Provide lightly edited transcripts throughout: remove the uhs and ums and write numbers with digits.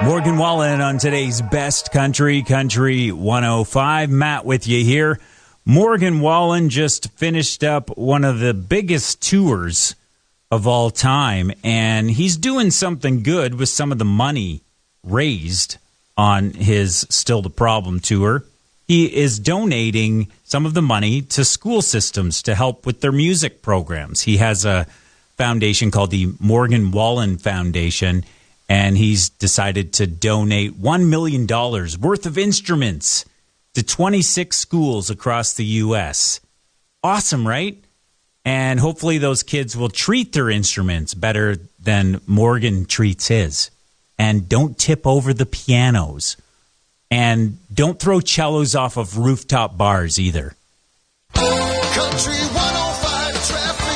Morgan Wallen on today's Best Country 105. Matt with you here. Morgan Wallen just finished up one of the biggest tours of all time, and he's doing something good with some of the money raised on his Still the Problem tour. He is donating some of the money to school systems to help with their music programs. He has a foundation called the Morgan Wallen Foundation, and he's decided to donate $1 million worth of instruments to 26 schools across the U.S. Awesome, right? And hopefully those kids will treat their instruments better than Morgan treats his. And don't tip over the pianos. And don't throw cellos off of rooftop bars either. Country 105 traffic.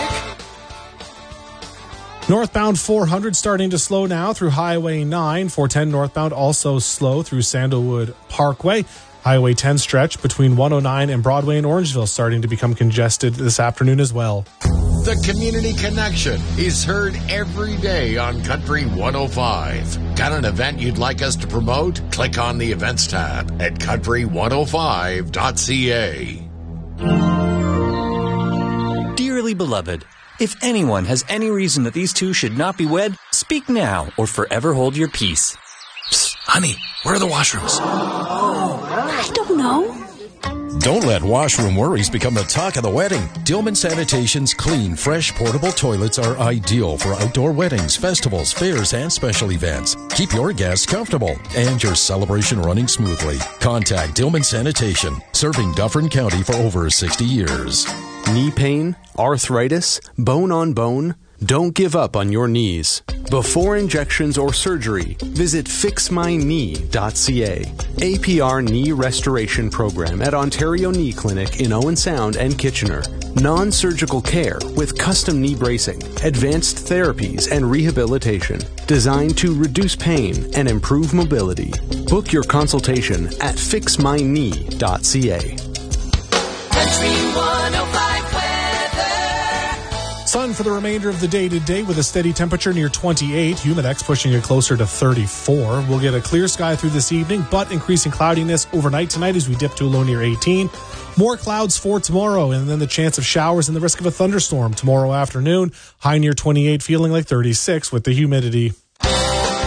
Northbound 400 starting to slow now through Highway 9. 410 northbound also slow through Sandalwood Parkway. Highway 10 stretch between 109 and Broadway and Orangeville starting to become congested this afternoon as well. The Community Connection is heard every day on Country 105. Got an event you'd like us to promote? Click on the Events tab at country105.ca. Dearly beloved, if anyone has any reason that these two should not be wed, speak now or forever hold your peace. Psst, honey, where are the washrooms? I don't know. Don't let washroom worries become the talk of the wedding. Dillman Sanitation's clean, fresh, portable toilets are ideal for outdoor weddings, festivals, fairs, and special events. Keep your guests comfortable and your celebration running smoothly. Contact Dillman Sanitation, serving Dufferin County for over 60 years. Knee pain, arthritis, bone on bone? Don't give up on your knees. Before injections or surgery, visit fixmyknee.ca. APR Knee Restoration Program at Ontario Knee Clinic in Owen Sound and Kitchener. Non-surgical care with custom knee bracing, advanced therapies, and rehabilitation designed to reduce pain and improve mobility. Book your consultation at fixmyknee.ca. Country 105 weather. Sun for the remainder of the day today with a steady temperature near 28. Humidex pushing it closer to 34. We'll get a clear sky through this evening, but increasing cloudiness overnight tonight as we dip to a low near 18. More clouds for tomorrow, and then the chance of showers and the risk of a thunderstorm tomorrow afternoon. High near 28, feeling like 36 with the humidity.